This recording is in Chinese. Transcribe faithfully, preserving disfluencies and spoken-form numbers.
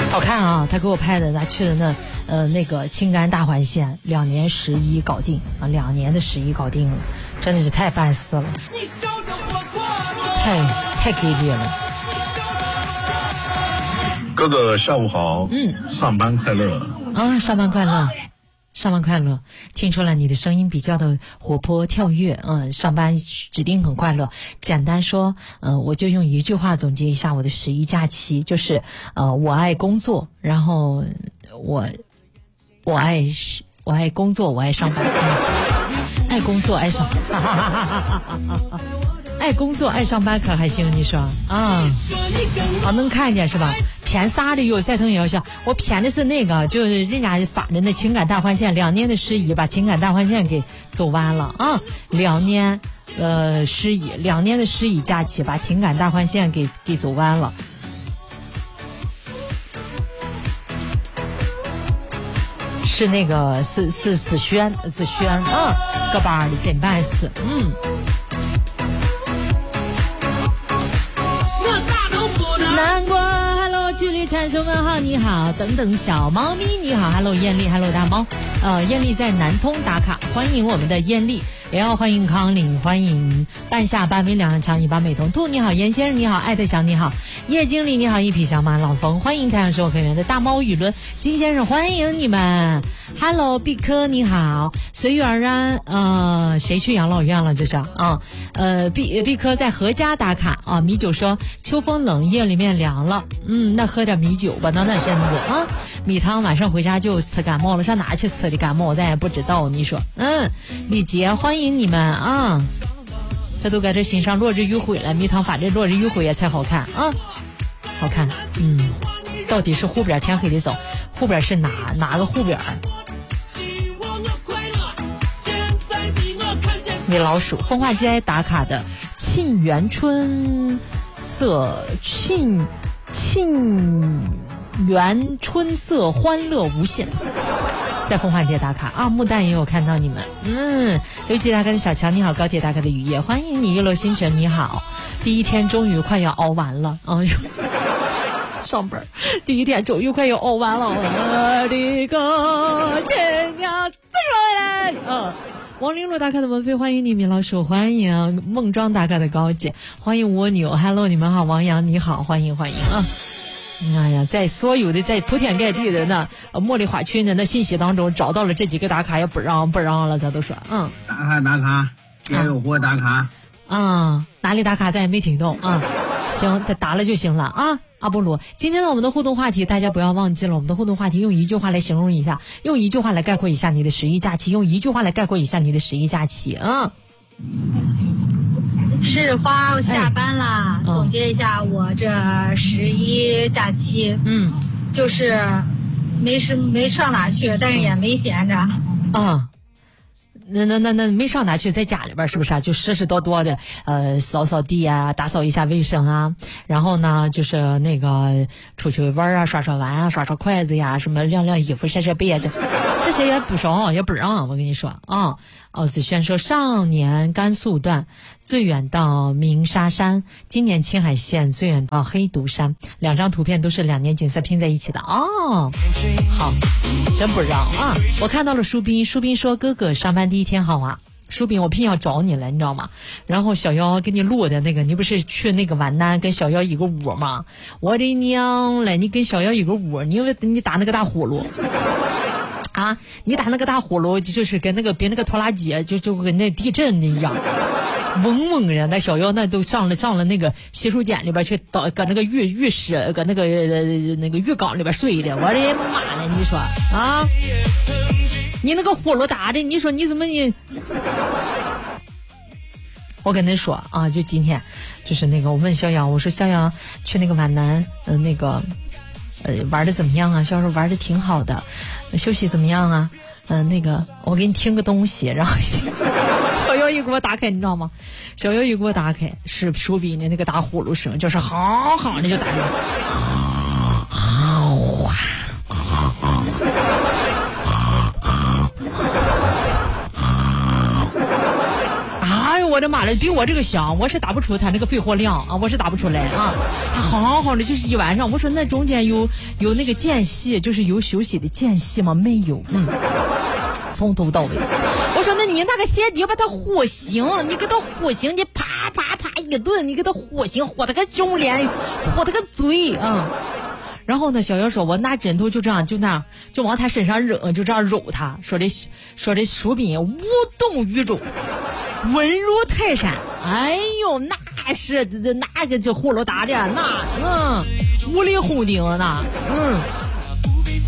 好看啊！他给我拍的，他去的那呃那个青甘大环线，两年十一搞定啊，两年的十一搞定了，真的是太办事了，太太给力了。 哥哥下午好， 嗯， 上班快乐啊，上班快乐。上班快乐，听出来你的声音比较的活泼跳跃，嗯，上班指定很快乐。简单说，嗯，我就用一句话总结一下我的十一假期，就是呃，我爱工作，然后我我爱我爱工作，我爱上班，嗯、爱工作爱上班，爱工作爱上班可还行？你说啊？啊，能看见是吧？骗啥的有，再疼也要笑。我骗的是那个，就是人家发的那情感大环线，两年的十一把情感大环线给走完了啊！两年，呃，十一两年的十一假期，把情感大环线给给走完了。是那个是是子轩子轩啊，个班的真办事，嗯。南瓜 ，Hello， 距离产生问号，你好，等等小猫咪，你好 ，Hello， 艳丽 ，Hello， 大猫，呃，艳丽在南通打卡，欢迎我们的艳丽，也要欢迎康岭，欢迎半夏半尾两长一把美瞳兔，你好，严先生你好，爱的翔你好，叶经理你好，一匹小马老冯，欢迎太阳是我可园的大猫雨伦，金先生欢迎你们 ，Hello， 毕科你好，随遇而安，呃，谁去养老院了这是啊？呃，毕毕科在何家打卡啊？米酒说秋风冷，夜里面凉了，嗯，那喝点米酒吧，暖暖身子啊。米汤晚上回家就吃感冒了，上哪去吃的感冒？咱也不知道，你说，嗯，李杰欢迎你们啊！这都搁这欣赏落日余晖了，米汤发这落日余晖也才好看啊，好看，嗯，到底是湖边天黑的早，湖边是哪哪个湖边？米老鼠，风化街打卡的沁园春色，沁沁园春色欢乐无限，在风化街打卡啊！木蛋也有看到你们，嗯，刘记大哥的小强你好，高铁大哥的雨夜欢迎你，月落星辰你好，第一天终于快要熬完了啊！上班第一天终于快要熬完了，我的个亲娘，自来啊！王玲珑打卡的文飞欢迎你，米老鼠欢迎孟庄打卡的高姐欢迎蜗牛 ，Hello 你们好，王阳你好，欢迎欢迎啊！哎呀，在所有的在铺天盖地的那茉莉花群的那信息当中找到了这几个打卡，也不让不让了，咱都说嗯， 打卡打卡，别有货打卡啊，哪里打卡咱也没听懂啊，行，这打了就行了啊。阿波罗，今天呢我们的互动话题大家不要忘记了，我们的互动话题用一句话来形容一下，用一句话来概括一下你的十一假期，用一句话来概括一下你的十一假期啊。 是花下班啦、哎、总结一下我这十一假期，嗯，就是没是没上哪去，但是也没闲着啊。那那那那没上哪去，在家里边是不是啊？就实实多多的，呃，扫扫地啊，打扫一下卫生啊，然后呢，就是那个出去玩啊，刷刷碗啊，刷刷筷子呀，什么晾晾衣服、晒晒被啊，这这些也不少，也不让。我跟你说啊，奥子轩说，上年甘肃段最远到鸣沙山，今年青海县最远到黑毒山，两张图片都是两年景色拼在一起的哦。好，真不让啊！我看到了舒斌，舒斌说哥哥上班第一天好啊，舒斌我偏要找你了，你知道吗？然后小妖给你录的那个，你不是去那个皖南跟小妖一个屋吗？我的娘嘞，你跟小妖一个屋，你你打那个大呼噜。啊，你打那个大呼噜就是跟那个别那个拖拉机就就跟那地震一样，嗡嗡的。那小妖那都上了上了那个洗手间里边去，到搁那个浴浴室搁那个、呃、那个浴缸里边睡的。我的妈呀，你说啊，你那个呼噜打的，你说你怎么你？我跟他说啊，就今天就是那个我问逍遥，我说逍遥去那个皖南，嗯、呃，那个。呃，玩的怎么样啊？销售玩的挺好的，休息怎么样啊？嗯、呃，那个我给你听个东西，然后小妖一给我打开，你知道吗？小妖一给我打开，是手比的那个打呼噜声，就是好好的就打开。哎呦我我的妈了，比我这个香，我是打不出他那个肺活量啊，我是打不出来啊。他好好的就是一晚上，我说那中间有有那个间隙，就是有休息的间隙吗？没有，嗯，从头到尾。我说那你那个鞋底把它和醒，你给他和醒，你啪啪啪一顿，你给他和醒，和他个胸脸，和他个嘴啊。嗯然后呢，小妖说：“我拿枕头就这样，就那样，就往他身上扔，就这样揉他。说的说的，淑斌无动于衷，稳如泰山。哎呦，那是那个就葫芦打的，那嗯，无力轰顶那嗯。”